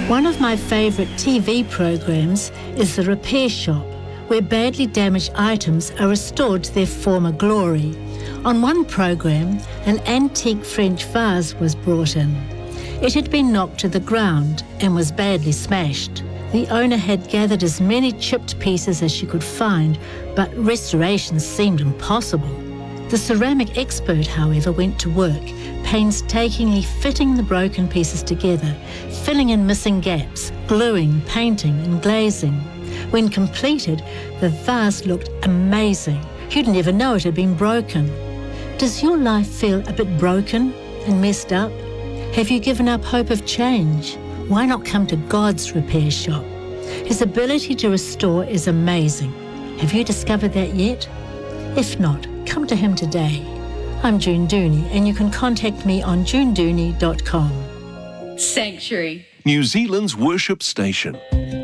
One of my favourite TV programs is The Repair Shop, where badly damaged items are restored to their former glory. On one program, an antique French vase was brought in. It had been knocked to the ground and was badly smashed. The owner had gathered as many chipped pieces as she could find, but restoration seemed impossible. The ceramic expert, however, went to work, painstakingly fitting the broken pieces together, filling in missing gaps, gluing, painting and glazing. When completed, the vase looked amazing. You'd never know it had been broken. Does your life feel a bit broken and messed up? Have you given up hope of change? Why not come to God's Repair Shop? His ability to restore is amazing. Have you discovered that yet? If not, come to him today. I'm June Dooney, and you can contact me on junedooney.com. Sanctuary, New Zealand's worship station.